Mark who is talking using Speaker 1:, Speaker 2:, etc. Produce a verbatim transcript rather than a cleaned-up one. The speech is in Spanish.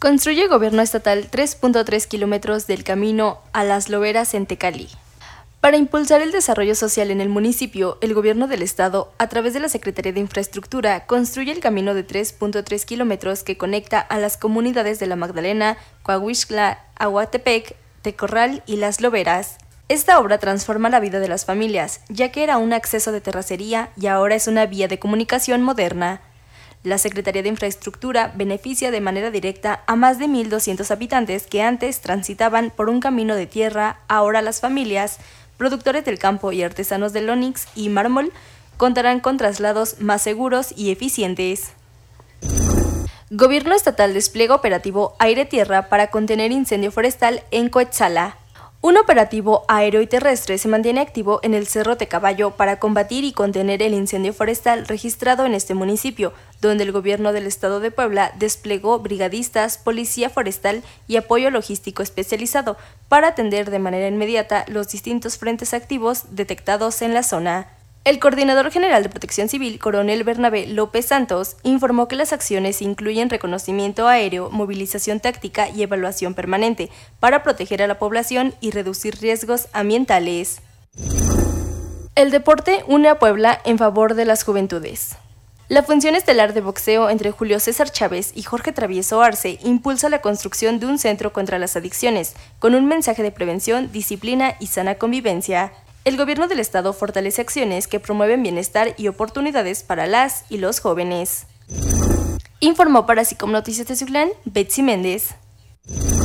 Speaker 1: Construye gobierno estatal tres punto tres kilómetros del camino a Las Loberas en Tecali. Para impulsar el desarrollo social en el municipio, el gobierno del estado, a través de la Secretaría de Infraestructura, construye el camino de tres punto tres kilómetros que conecta a las comunidades de La Magdalena, Coahuixtla, Aguatepec, Tecorral y Las Loberas. Esta obra transforma la vida de las familias, ya que era un acceso de terracería y ahora es una vía de comunicación moderna. La Secretaría de Infraestructura beneficia de manera directa a más de mil doscientos habitantes que antes transitaban por un camino de tierra. Ahora las familias, productores del campo y artesanos del ónix y mármol contarán con traslados más seguros y eficientes. Gobierno estatal despliega operativo aire-tierra para contener incendio forestal en Coetzala. Un operativo aéreo y terrestre se mantiene activo en el Cerro Tecabayo para combatir y contener el incendio forestal registrado en este municipio, donde el gobierno del estado de Puebla desplegó brigadistas, policía forestal y apoyo logístico especializado para atender de manera inmediata los distintos frentes activos detectados en la zona. El coordinador general de Protección Civil, coronel Bernabé López Santos, informó que las acciones incluyen reconocimiento aéreo, movilización táctica y evaluación permanente para proteger a la población y reducir riesgos ambientales. El deporte une a Puebla en favor de las juventudes. La función estelar de boxeo entre Julio César Chávez y Jorge Travieso Arce impulsa la construcción de un centro contra las adicciones, con un mensaje de prevención, disciplina y sana convivencia. El gobierno del estado fortalece acciones que promueven bienestar y oportunidades para las y los jóvenes. Informó para Sicom Noticias Teciutlán, Betsy Méndez.